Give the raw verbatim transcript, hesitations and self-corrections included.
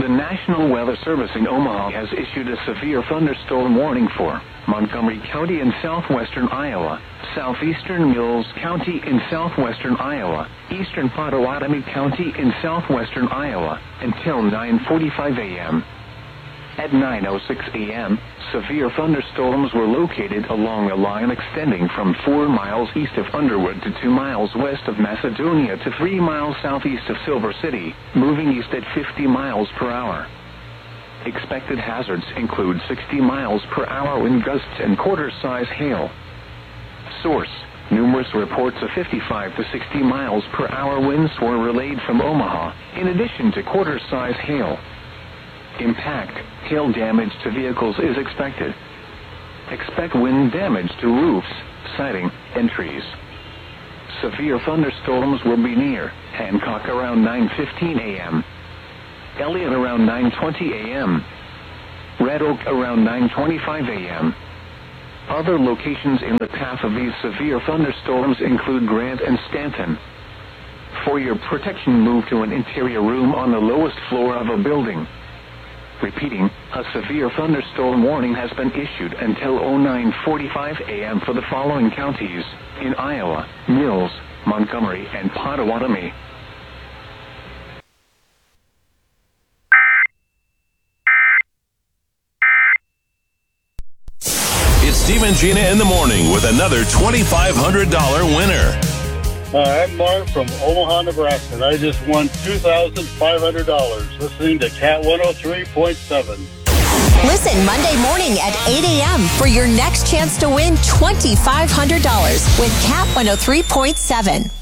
The National Weather Service in Omaha has issued a severe thunderstorm warning for Montgomery County in southwestern Iowa, southeastern Mills County in southwestern Iowa, eastern Pottawatomie County in southwestern Iowa, until nine forty-five a.m. At nine oh six a.m., severe thunderstorms were located along a line extending from four miles east of Underwood to two miles west of Macedonia to three miles southeast of Silver City, moving east at fifty miles per hour. Expected hazards include sixty miles per hour wind gusts and quarter-size hail. Source: numerous reports of fifty-five to sixty miles per hour winds were relayed from Omaha, in addition to quarter-size hail. Impact: hail damage to vehicles is expected. Expect wind damage to roofs, siding, and trees. Severe thunderstorms will be near Hancock around nine fifteen a.m., Elliott around nine twenty a.m., Red Oak around nine twenty-five a.m. Other locations in the path of these severe thunderstorms include Grant and Stanton. For your protection, move to an interior room on the lowest floor of a building. Repeating, a severe thunderstorm warning has been issued until nine forty-five a.m. for the following counties in Iowa: Mills, Montgomery, and Pottawatomie. It's Steve and Gina in the morning with another twenty-five hundred dollars winner. Hi, I'm Mark from Omaha, Nebraska, and I just won two thousand five hundred dollars listening to Cat one oh three point seven. Listen Monday morning at eight a.m. for your next chance to win twenty-five hundred dollars with Cat one oh three point seven.